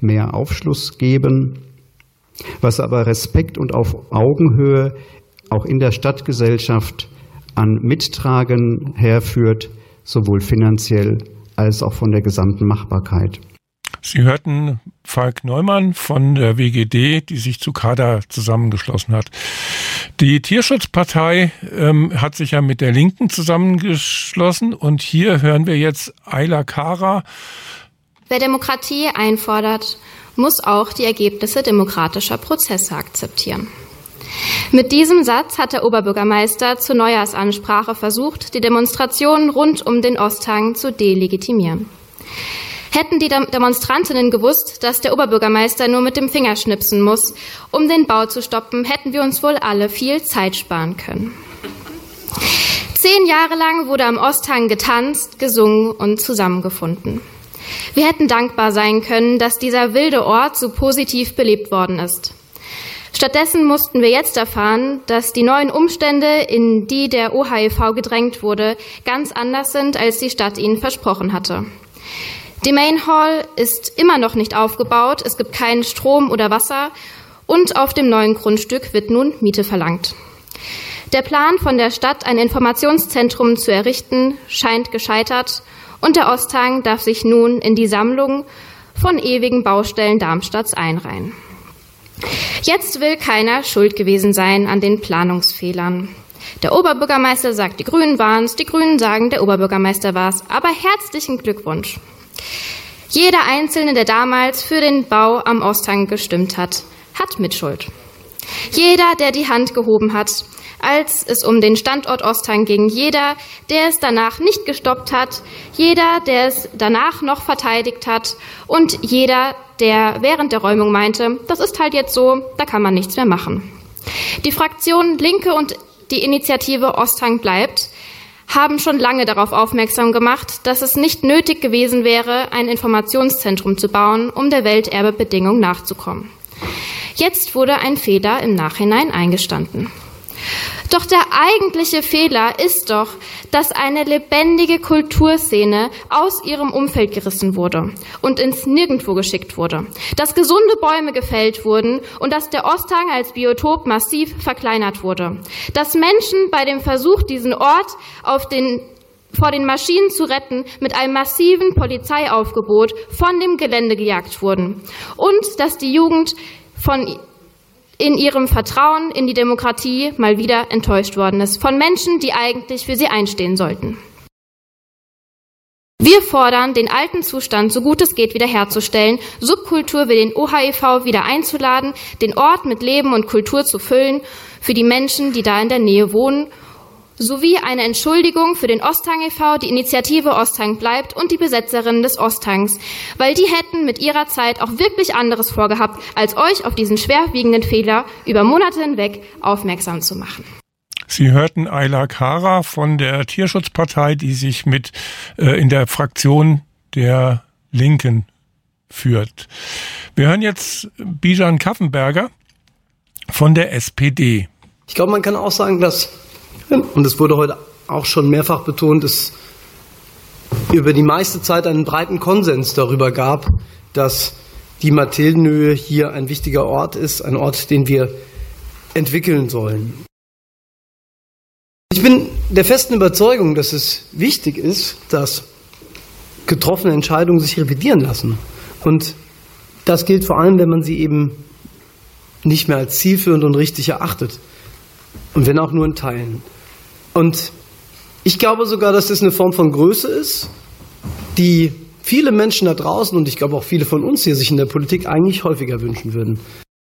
mehr Aufschluss geben, was aber Respekt und auf Augenhöhe auch in der Stadtgesellschaft an Mittragen herführt, sowohl finanziell als auch von der gesamten Machbarkeit. Sie hörten Falk Neumann von der WGD, die sich zu CADA zusammengeschlossen hat. Die Tierschutzpartei hat sich ja mit der Linken zusammengeschlossen und hier hören wir jetzt Ayla Kara. Wer Demokratie einfordert, muss auch die Ergebnisse demokratischer Prozesse akzeptieren. Mit diesem Satz hat der Oberbürgermeister zur Neujahrsansprache versucht, die Demonstrationen rund um den Osthang zu delegitimieren. Hätten die Demonstrantinnen gewusst, dass der Oberbürgermeister nur mit dem Finger schnipsen muss, um den Bau zu stoppen, hätten wir uns wohl alle viel Zeit sparen können. 10 Jahre lang wurde am Osthang getanzt, gesungen und zusammengefunden. Wir hätten dankbar sein können, dass dieser wilde Ort so positiv belebt worden ist. Stattdessen mussten wir jetzt erfahren, dass die neuen Umstände, in die der OHEV gedrängt wurde, ganz anders sind, als die Stadt ihnen versprochen hatte. Die Main Hall ist immer noch nicht aufgebaut, es gibt keinen Strom oder Wasser und auf dem neuen Grundstück wird nun Miete verlangt. Der Plan von der Stadt, ein Informationszentrum zu errichten, scheint gescheitert und der Osthang darf sich nun in die Sammlung von ewigen Baustellen Darmstadts einreihen. Jetzt will keiner schuld gewesen sein an den Planungsfehlern. Der Oberbürgermeister sagt, die Grünen waren es, die Grünen sagen, der Oberbürgermeister war es. Aber herzlichen Glückwunsch. Jeder Einzelne, der damals für den Bau am Osthang gestimmt hat, hat Mitschuld. Jeder, der die Hand gehoben hat, als es um den Standort Osthang ging, jeder, der es danach nicht gestoppt hat, jeder, der es danach noch verteidigt hat und jeder, der während der Räumung meinte, das ist halt jetzt so, da kann man nichts mehr machen. Die Fraktionen Linke und die Initiative Osthang bleibt haben schon lange darauf aufmerksam gemacht, dass es nicht nötig gewesen wäre, ein Informationszentrum zu bauen, um der Welterbebedingung nachzukommen. Jetzt wurde ein Fehler im Nachhinein eingestanden. Doch der eigentliche Fehler ist doch, dass eine lebendige Kulturszene aus ihrem Umfeld gerissen wurde und ins Nirgendwo geschickt wurde, dass gesunde Bäume gefällt wurden und dass der Osthang als Biotop massiv verkleinert wurde, dass Menschen bei dem Versuch, diesen Ort vor den Maschinen zu retten, mit einem massiven Polizeiaufgebot von dem Gelände gejagt wurden und dass die Jugend in ihrem Vertrauen in die Demokratie mal wieder enttäuscht worden ist, von Menschen, die eigentlich für sie einstehen sollten. Wir fordern, den alten Zustand, so gut es geht, wiederherzustellen, Subkultur wie den OHEV wieder einzuladen, den Ort mit Leben und Kultur zu füllen für die Menschen, die da in der Nähe wohnen, sowie eine Entschuldigung für den Osthang e.V., die Initiative Osthang bleibt und die Besetzerinnen des Osthangs, weil die hätten mit ihrer Zeit auch wirklich anderes vorgehabt, als euch auf diesen schwerwiegenden Fehler über Monate hinweg aufmerksam zu machen. Sie hörten Ayla Kara von der Tierschutzpartei, die sich mit in der Fraktion der Linken führt. Wir hören jetzt Bijan Kaffenberger von der SPD. Ich glaube, man kann auch sagen, dass, und es wurde heute auch schon mehrfach betont, es über die meiste Zeit einen breiten Konsens darüber gab, dass die Mathildenhöhe hier ein wichtiger Ort ist, ein Ort, den wir entwickeln sollen. Ich bin der festen Überzeugung, dass es wichtig ist, dass getroffene Entscheidungen sich revidieren lassen. Und das gilt vor allem, wenn man sie eben nicht mehr als zielführend und richtig erachtet. Und wenn auch nur in Teilen. Und ich glaube sogar, dass das eine Form von Größe ist, die viele Menschen da draußen und ich glaube auch viele von uns hier sich in der Politik eigentlich häufiger wünschen würden.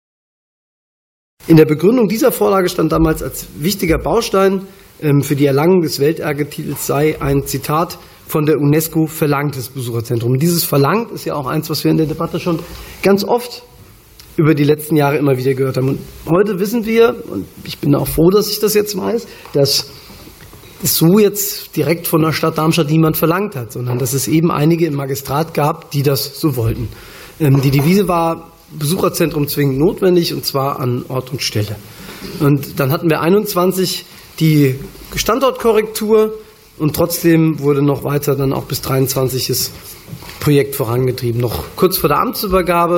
In der Begründung dieser Vorlage stand damals als wichtiger Baustein für die Erlangung des Welterbe-Titels sei ein Zitat von der UNESCO verlangtes Besucherzentrum. Und dieses verlangt ist ja auch eins, was wir in der Debatte schon ganz oft über die letzten Jahre immer wieder gehört haben. Und heute wissen wir, und ich bin auch froh, dass ich das jetzt weiß, dass es so jetzt direkt von der Stadt Darmstadt niemand verlangt hat, sondern dass es eben einige im Magistrat gab, die das so wollten. Die Devise war Besucherzentrum zwingend notwendig, und zwar an Ort und Stelle. Und dann hatten wir 21 die Standortkorrektur und trotzdem wurde noch weiter dann auch bis 23 das Projekt vorangetrieben. Noch kurz vor der Amtsübergabe